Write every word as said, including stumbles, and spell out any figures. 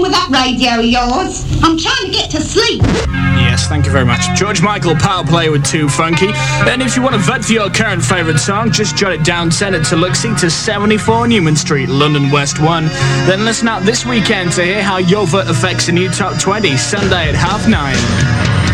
with that radio of yours? I'm trying to get to sleep. Yes, thank you very much. George Michael, Power Play with Too Funky. And if you want to vote for your current favourite song, just jot it down, send it to Luxie to seventy-four Newman Street, London West one. Then listen out this weekend to hear how your vote affects the new Top twenty, Sunday at half nine.